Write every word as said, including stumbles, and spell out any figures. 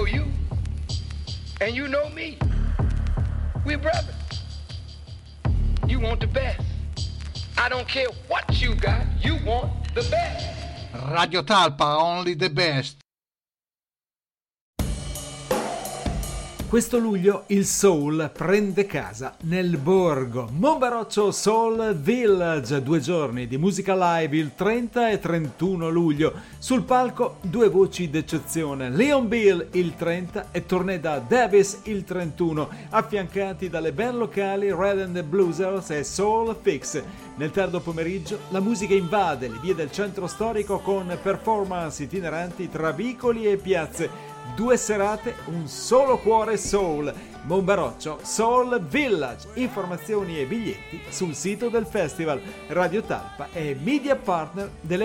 know you, and you know me. We're brothers. You want the best. I don't care what you got, you want the best. Radio Talpa, only the best. Questo luglio il soul prende casa nel Borgo. Monbaroccio Soul Village, due giorni di musica live il trenta e trentuno luglio. Sul palco due voci d'eccezione, Leon Bill il trenta e Torneda Davis il trentuno, affiancati dalle band locali Red and the Bluesers e Soul Fix. Nel tardo pomeriggio la musica invade le vie del centro storico con performance itineranti tra vicoli e piazze. Due serate, un solo cuore soul. Monbaroccio Soul Village. Informazioni e biglietti sul sito del festival. Radio Talpa è media partner delle